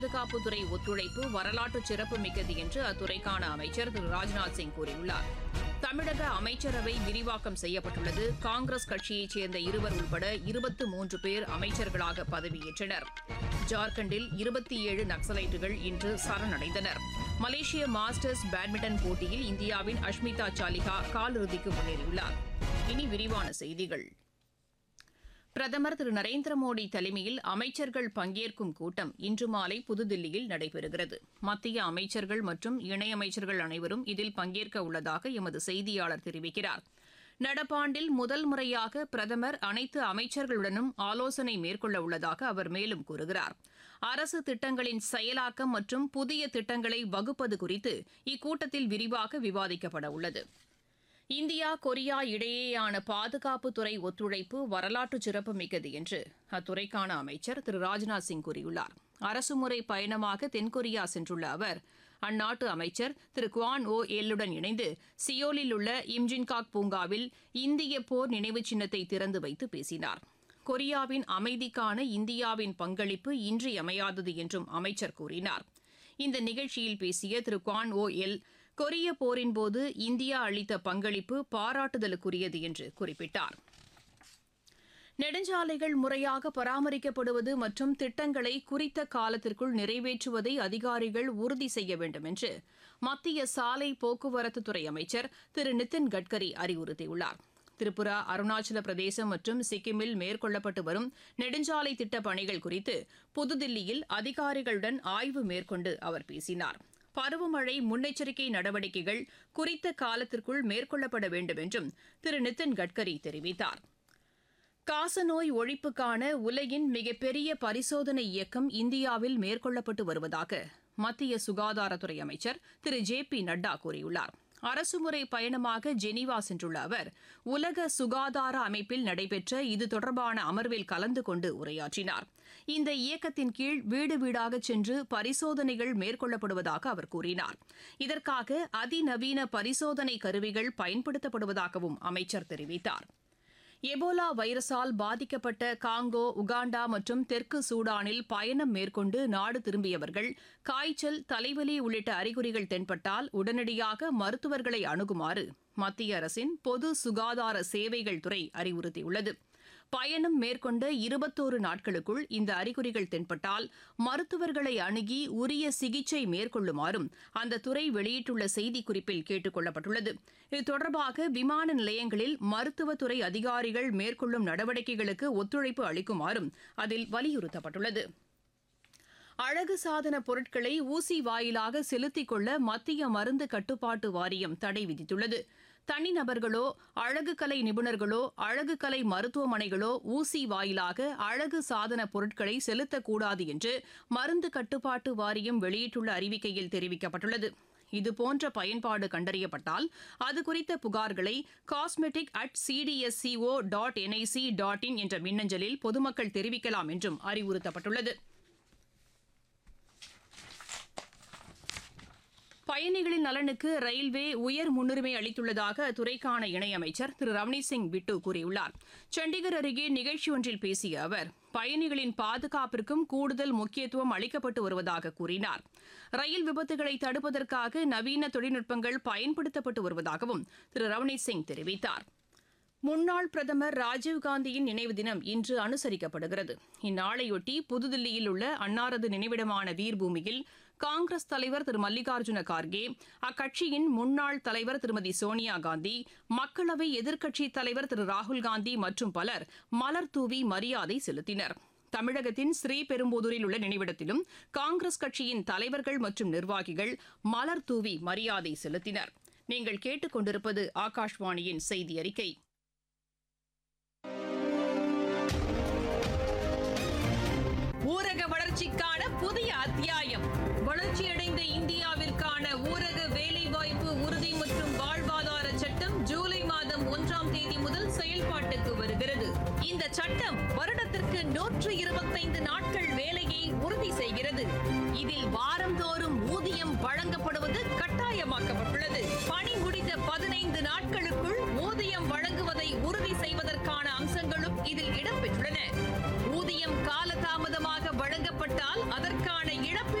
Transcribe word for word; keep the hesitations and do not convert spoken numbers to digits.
பாதுகாப்புத்துறை ஒத்துழைப்பு வரலாற்று சிறப்புமிக்கது என்று அத்துறைக்கான அமைச்சர் திரு ராஜ்நாத் சிங் கூறியுள்ளார். தமிழக அமைச்சரவை விரிவாக்கம் செய்யப்பட்டுள்ளது. காங்கிரஸ் கட்சியைச் சேர்ந்த இருவர் உட்பட இருபத்து மூன்று பேர் அமைச்சர்களாக பதவியேற்றனர். ஜார்க்கண்டில் இருபத்தி ஏழு நக்சலைட்டுகள் இன்று சரணடைந்தனர். மலேசிய மாஸ்டர்ஸ் பேட்மிண்டன் போட்டியில் இந்தியாவின் அஷ்மிதா சாலிஹா காலிறுதிக்கு முன்னேறியுள்ளார். இனி விரிவான செய்திகள். பிரதமர் திரு நரேந்திர மோடி தலைமையில் அமைச்சர்கள் பங்கேற்கும் கூட்டம் இன்று மாலை புதுதில்லியில் நடைபெறுகிறது. மத்திய அமைச்சர்கள் மற்றும் இணையமைச்சர்கள் அனைவரும் இதில் பங்கேற்க உள்ளதாக எமது செய்தியாளர் தெரிவிக்கிறார். நடப்பாண்டில் முதல் முறையாக பிரதமர் அனைத்து அமைச்சர்களுடனும் ஆலோசனை மேற்கொள்ள உள்ளதாக அவர் மேலும் கூறுகிறார். அரசு திட்டங்களின் செயலாக்கம் மற்றும் புதிய திட்டங்களை வகுப்பது குறித்து இக்கூட்டத்தில் விரிவாக விவாதிக்கப்பட உள்ளது. இந்தியா கொரியா இடையேயான பாதுகாப்புத்துறை ஒத்துழைப்பு வரலாற்று சிறப்புமிக்கது என்று அத்துறைக்கான அமைச்சர் திரு ராஜ்நாத் சிங் கூறியுள்ளார். அரசுமுறை பயணமாக தென்கொரியா சென்றுள்ள அவர் அந்நாட்டு அமைச்சர் திரு குவான் ஓ எல்லுடன் இணைந்து சியோலில் உள்ள இம்ஜின்காக் பூங்காவில் இந்திய போர் நினைவு சின்னத்தை திறந்து வைத்து பேசினார். கொரியாவின் அமைதிக்கான இந்தியாவின் பங்களிப்பு இன்றியமையாதது என்றும் அமைச்சர் கூறினார். இந்த நிகழ்ச்சியில் பேசிய திரு குவான் ஓ எல், கொரிய போரின்போது இந்தியா அளித்த பங்களிப்பு பாராட்டுதலுக்குரியது என்று குறிப்பிட்டார். நெடுஞ்சாலைகள் முறையாக பராமரிக்கப்படுவது மற்றும் திட்டங்களை குறித்த காலத்திற்குள் நிறைவேற்றுவதை அதிகாரிகள் உறுதி செய்ய வேண்டும் என்று மத்திய சாலை போக்குவரத்துத்துறை அமைச்சர் திரு நிதின் கட்கரி அறிவுறுத்தியுள்ளார். திரிபுரா, அருணாச்சல பிரதேசம் மற்றும் சிக்கிமில் மேற்கொள்ளப்பட்டு வரும் நெடுஞ்சாலை திட்டப் பணிகள் குறித்து புதுதில்லியில் அதிகாரிகளுடன் ஆய்வு மேற்கொண்டு அவர் பேசினார். பருவமழை முன்னெச்சரிக்கை நடவடிக்கைகள் குறித்த காலத்திற்குள் மேற்கொள்ளப்பட வேண்டும் என்றும் திரு நிதின் கட்கரி தெரிவித்தார். காசநோய் ஒழிப்புக்கான உலகின் மிகப்பெரிய பரிசோதனை இயக்கம் இந்தியாவில் மேற்கொள்ளப்பட்டு வருவதாக மத்திய சுகாதாரத்துறை அமைச்சர் திரு ஜே பி நட்டா கூறியுள்ளார். அரசுமுறை பயணமாக ஜெனீவா சென்றுள்ள அவர் உலக சுகாதார அமைப்பில் நடைபெற்ற இது தொடர்பான அமர்வில் கலந்து கொண்டு உரையாற்றினார். இந்த இயக்கத்தின் கீழ் வீடு வீடாக சென்று பரிசோதனைகள் மேற்கொள்ளப்படுவதாக அவர் கூறினார். இதற்காக அதிநவீன பரிசோதனை கருவிகள் பயன்படுத்தப்படுவதாகவும் அமைச்சர் தெரிவித்தார். எபோலா வைரஸால் பாதிக்கப்பட்ட காங்கோ, உகாண்டா மற்றும் தெற்கு சூடானில் பயணம் மேற்கொண்டு நாடு திரும்பியவர்கள் காய்ச்சல், தலைவலி உள்ளிட்ட அறிகுறிகள் தென்பட்டால் உடனடியாக மருத்துவர்களை அணுகுமாறு மத்திய அரசின் பொது சுகாதார சேவைகள் துறை அறிவுறுத்தியுள்ளது. பயணம் மேற்கொண்ட இருபத்தோரு நாட்களுக்குள் இந்த அறிகுறிகள் தென்பட்டால் மருத்துவர்களை அணுகி உரிய சிகிச்சை மேற்கொள்ளுமாறும் அந்த துறை வெளியிட்டுள்ள செய்திக்குறிப்பில் கேட்டுக் கொள்ளப்பட்டுள்ளது. இது தொடர்பாக விமான நிலையங்களில் மருத்துவத்துறை அதிகாரிகள் மேற்கொள்ளும் நடவடிக்கைகளுக்கு ஒத்துழைப்பு அளிக்குமாறும் அதில் வலியுறுத்தப்பட்டுள்ளது. அழகு சாதன பொருட்களை ஊசி வாயிலாக செலுத்திக் கொள்ள மத்திய மருந்து கட்டுப்பாட்டு வாரியம் தடை விதித்துள்ளது. தனிநபர்களோ, அழகு கலை நிபுணர்களோ, அழகு கலை மருத்துவமனைகளோ ஊசி வாயிலாக அழகு சாதன பொருட்களை செலுத்தக்கூடாது என்று மருந்து கட்டுப்பாட்டு வாரியம் வெளியிட்டுள்ள அறிவிக்கையில் தெரிவிக்கப்பட்டுள்ளது. இதுபோன்ற பயன்பாடு கண்டறியப்பட்டால் அது குறித்த புகார்களை cosmetic at CDSCO dot NIC dot in என்ற மின்னஞ்சலில் பொதுமக்கள் தெரிவிக்கலாம் என்றும் அறிவுறுத்தப்பட்டுள்ளது. பயணிகளின் நலனுக்கு ரயில்வே உயர் முன்னுரிமை அளித்துள்ளதாக அத்துறைக்கான இணையமைச்சர் திரு ரவ்னீத் சிங் பிட்டு கூறியுள்ளார். சண்டிகர் அருகே நிகழ்ச்சி ஒன்றில் பேசிய அவர் பயணிகளின் பாதுகாப்பிற்கும் கூடுதல் முக்கியத்துவம் அளிக்கப்பட்டு வருவதாக கூறினார். ரயில் விபத்துகளை தடுப்பதற்காக நவீன தொழில்நுட்பங்கள் பயன்படுத்தப்பட்டு வருவதாகவும் திரு ரவ்னீத் சிங் தெரிவித்தார். முன்னாள் பிரதமர் ராஜீவ்காந்தியின் நினைவு தினம் இன்று அனுசரிக்கப்படுகிறது. இந்நாளையொட்டி புதுதில்லியில் உள்ள அன்னாரது நினைவிடமான வீர்பூமியில் காங்கிரஸ் தலைவர் திரு மல்லிகார்ஜுன கார்கே, அக்கட்சியின் முன்னாள் தலைவர் திருமதி சோனியா காந்தி, மக்களவை எதிர்க்கட்சித் தலைவர் திரு ராகுல்காந்தி மற்றும் பலர் மலர் தூவி மரியாதை செலுத்தினர். தமிழகத்தின் ஸ்ரீபெரும்புதூரில் உள்ள நினைவிடத்திலும் காங்கிரஸ் கட்சியின் தலைவர்கள் மற்றும் நிர்வாகிகள் மலர் தூவி மரியாதை செலுத்தினர். நீங்கள் கேட்டுக் கொண்டிருப்பது ஆகாஷ்வாணியின் செய்தி அறிக்கை. ஊரக வளர்ச்சிக்கான புதிய அத்தியாயம். வளர்ச்சியடைந்த இந்தியாவிற்கான ஊரக வேலைவாய்ப்பு உறுதி மற்றும் வாழ்வாதார சட்டம் ஜூலை மாதம் ஒன்றாம் தேதி முதல் செயல்பாட்டுக்கு வருகிறது. இந்த சட்டம் வருடத்திற்கு நூற்று இருபத்தைந்து நாட்கள் வேலையை உறுதி செய்கிறது. இதில் வாரந்தோறும் ஊதியம் வழங்கப்படுவது கட்டாயமாக்கப்பட்டுள்ளது. பணி முடிந்த பதினைந்து நாட்களுக்குள் ஊதியம் வழங்குவதை உறுதி செய்வதற்கான அம்சங்களும் இதில் இடம்பெற்றுள்ளன. ஊதியம் காலதாமதம்